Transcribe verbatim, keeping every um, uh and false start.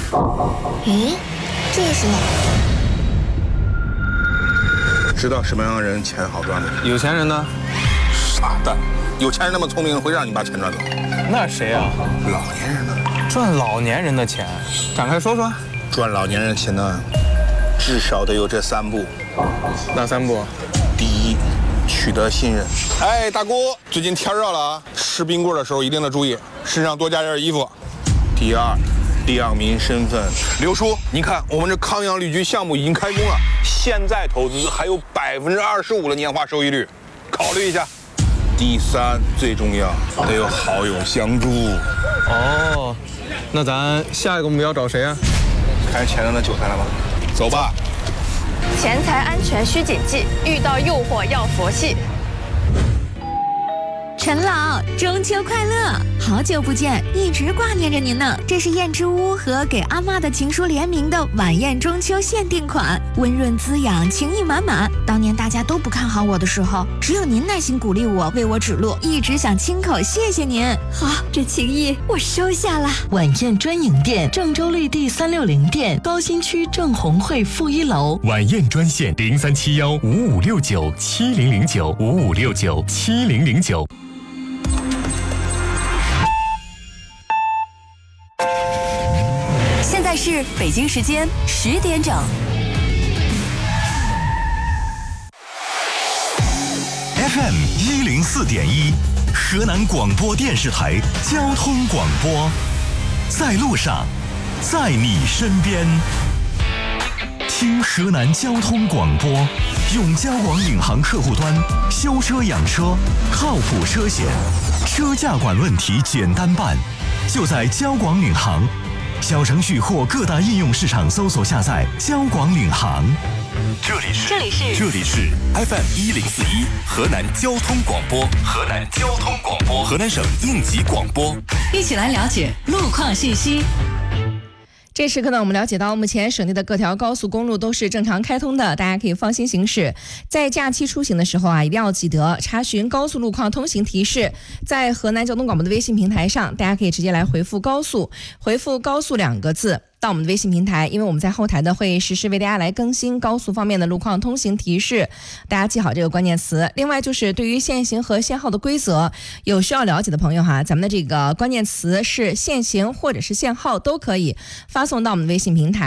咦，这是什么？ 知道什么样的人钱好赚吗？ 有钱人呢？ 傻蛋，有钱人那么聪明，会让你把钱赚走？ 那谁啊？ 老年人呢？ 赚老年人的钱，展开说说。 赚老年人钱呢，至少得有这三步。 哪三步？ 第一，取得信任。哎，大姑，最近天热了啊，吃冰棍的时候一定得注意，身上多加件衣服。第二，亮明身份。刘叔，你看我们这康阳旅居项目已经开工了，现在投资还有百分之二十五的年化收益率，考虑一下。第三，最重要，得有好友相助。 哦，那咱下一个目标找谁啊？ 看前头的韭菜了吗？走吧。 钱财安全需谨记，遇到诱惑要佛系。 陈老，中秋快乐！好久不见，一直挂念着您呢。这是燕之屋和给阿妈的情书联名的晚宴中秋限定款，温润滋养，情意满满。当年大家都不看好我的时候，只有您耐心鼓励我，为我指路，一直想亲口谢谢您。好，这情谊我收下了。 晚宴专营店，郑州绿地三六零店，高新区郑红汇负一楼。 晚宴专线零三七幺五五六九七零零九五五六九七零零九。 现在是北京时间十点整。 F M 一零四点一，河南广播电视台交通广播，在路上，在你身边。听河南交通广播，用交广领航客户端修车养车，靠谱车险，车价管问题简单办，就在交广领航。小程序或各大应用市场搜索下载交广领航。 这里是这里是这里是 F M 一零四一河南交通广播，河南交通广播，河南省应急广播。 一起来了解路况信息。 这时刻呢，我们了解到目前省内的各条高速公路都是正常开通的，大家可以放心行驶。在假期出行的时候啊，一定要记得查询高速路况通行提示，在河南交通广播的微信平台上，大家可以直接来回复高速，回复高速两个字到我们的微信平台，因为我们在后台的会实时为大家来更新高速方面的路况通行提示，大家记好这个关键词。另外就是对于限行和限号的规则，有需要了解的朋友哈，咱们的这个关键词是限行或者是限号都可以发送到我们的微信平台。